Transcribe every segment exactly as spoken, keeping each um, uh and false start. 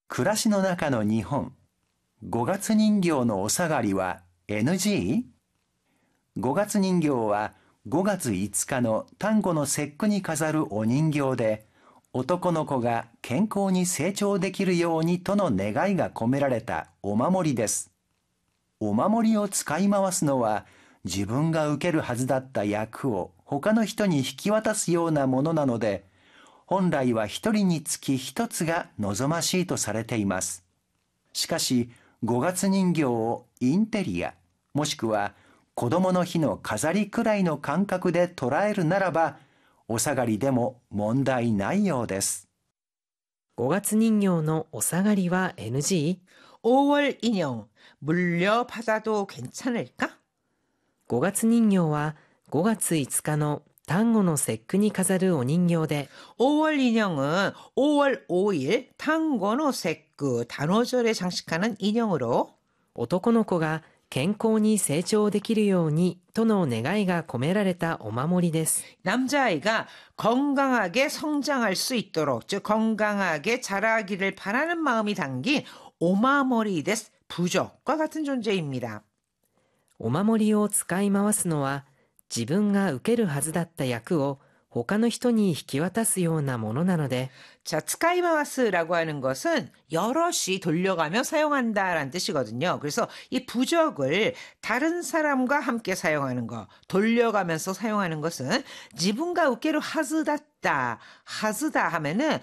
暮らしの中の日本、五月人形のお下がりは エヌジー？ 五月人形はごがついつかの端午の節句に飾るお人形で、男の子が健康に成長できるようにとの願いが込められたお守りです。お守りを使い回すのは、自分が受けるはずだった役を他の人に引き渡すようなものなので、本来は一人につき一つが望ましいとされています。しかし、五月人形をインテリア、もしくは子供の日の飾りくらいの感覚で捉えるならば、お下がりでも問題ないようです。 五月人形のお下がりは エヌジー？ 오월 인형 물려받아도 괜찮을까? 五月人形はごがついつかの端午の節句に飾るお人形で、 오월 인형은 오월 오일 탕고노 색구 단오절에 장식하는 인형으로 男の子が健康に成長できるようにとの願いが込められたお守りです。 남자아이가 건강하게 성장할 수 있도록, 즉 건강하게 자라기를 바라는 마음이 담긴 오마모리 데스, 부적과 같은 존재입니다. お守りを使い回すのは、自分が受けるはずだった役を他の人に引き渡すようなものなので、 자, 스카이마와스라고 하는 것은 여럿이 돌려가며 사용한다라는 뜻이거든요. 그래서 이 부적을 다른 사람과 함께 사용하는 거, 돌려가면서 사용하는 것은 지분가 우케루 하즈다다, 하즈다 하면은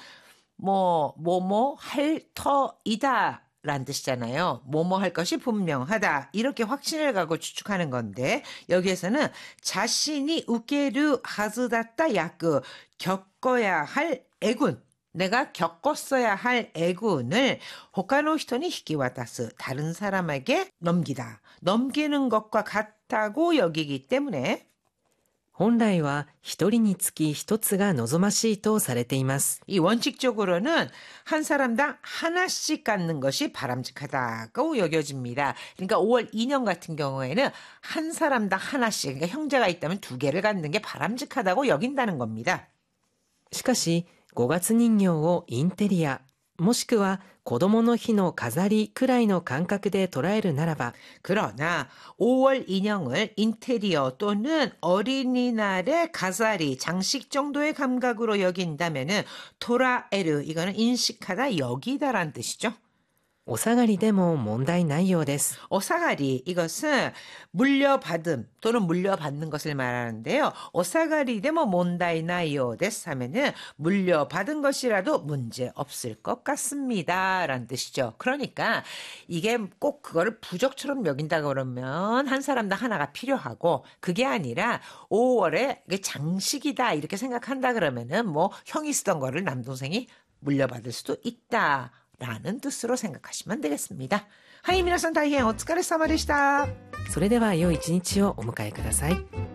뭐 뭐뭐 할 터이다 라는 뜻이잖아요. 뭐뭐 할 것이 분명하다, 이렇게 확신을 갖고 추측하는 건데, 여기에서는 자신이 우케르 하즈다tta 야크, 겪어야 할 애군, 내가 겪었어야 할 애군을 호카노 히토니 히키와타스, 다른 사람에게 넘기다, 넘기는 것과 같다고 여기기 때문에 本来は一人につき一つが望ましいとされています。 이 원칙적으로는 한 사람당 하나씩 갖는 것이 바람직하다고 여겨집니다. 그러니까 오월 인형 같은 경우에는 한 사람당 하나씩, 그러니까 형제가 있다면 두 개를 갖는 게 바람직하다고 여긴다는 겁니다. しかし、五月人形をインテリア、もしくは子供の日の飾りくらいの感覚で捉えるならば、 그러나 오월 인형을 인테리어 또는 어린이날의 가사리, 장식 정도의 감각으로 여긴다면은 토라에르, 이거는 인식하다, 여기다라는 뜻이죠. お下がりでも問題ないようです。 오사가리, 이것은 물려받음 또는 물려받는 것을 말하는데요. 오사가리 데모 몬다이 나이요 데스 하면은 물려받은 것이라도 문제 없을 것 같습니다 라는 뜻이죠. 그러니까 이게 꼭 그거를 부적처럼 여긴다 그러면 한 사람당 하나가 필요하고, 그게 아니라 오월에 장식이다 이렇게 생각한다 그러면은 뭐 형이 쓰던 거를 남동생이 물려받을 수도 있다 라는 뜻으로 생각하시면 되겠습니다. 하이, 미나산 다이엔 오츠카레사마でした。 それでは良い一日をお迎えください。